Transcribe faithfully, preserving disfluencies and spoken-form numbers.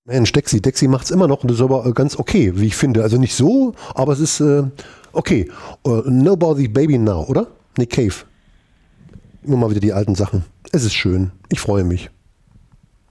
Mensch, Dexy, Dexy macht es immer noch und das ist aber äh, ganz okay, wie ich finde. Also nicht so, aber es ist äh, okay. Uh, Nobody Baby Now, oder? Nee, Cave. Immer mal wieder die alten Sachen. Es ist schön. Ich freue mich.